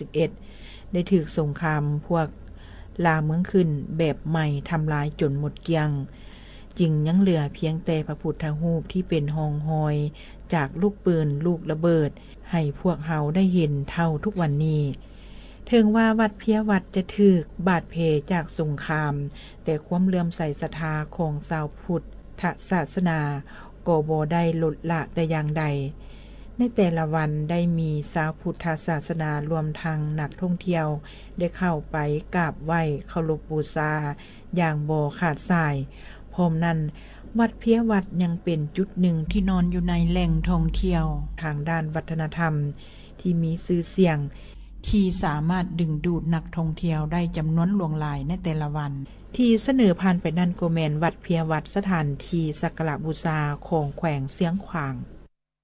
ได้ถูกสงครามพวกลาเมืองขึ้นแบบใหม่ทำลายจนหมดเกลี้ยงจึงยังเหลือเพียงแต่พระพุทธรูปที่เป็นหองหอยจากลูกปืนลูกระเบิดให้พวกเฮาได้เห็นเท่าทุกวันนี้ถึงว่าวัดเพียวัดจะถูกบาดเพจากสงครามแต่ความเลื่อมใสศรัทธาของชาวพุทธศาสนาก็บ่ได้ลดละแต่อย่างใดในแต่ละวันได้มีชาวพุทธศาสนารวมทั้งนักท่องเที่ยวได้เข้าไปกราบไหว้เคารพบูชาอย่างบ่ขาดสายพร้อมนั้นวัดเพียวัดยังเป็นจุดหนึ่งที่นอนอยู่ในแหล่งท่องเที่ยวทางด้านวัฒนธรรมที่มีชื่อเสียงที่สามารถดึงดูดนักท่องเที่ยวได้จำนวนหลวงหลายในแต่ละวันที่เสนอผ่านไปนั่นก็แม่นวัดเพียวัดสถานที่สักการะบูชาของแขวงเสียงขวาง